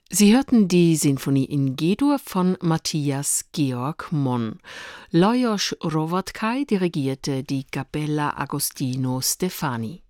Sie hörten die Sinfonie in G-Dur von Matthias Georg Monn. Lajos Rowatkai dirigierte die Kapella Agostino Stefani.